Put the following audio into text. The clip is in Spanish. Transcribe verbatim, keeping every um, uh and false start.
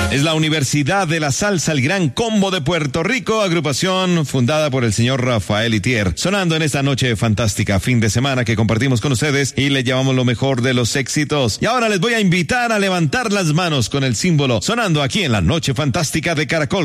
Es la Universidad de la Salsa, el Gran Combo de Puerto Rico, agrupación fundada por el señor Rafael Itier, sonando en esta noche fantástica, fin de semana que compartimos con ustedes y les llevamos lo mejor de los éxitos. Y ahora les voy a invitar a levantar las manos con el símbolo, sonando aquí en la Noche Fantástica de Caracol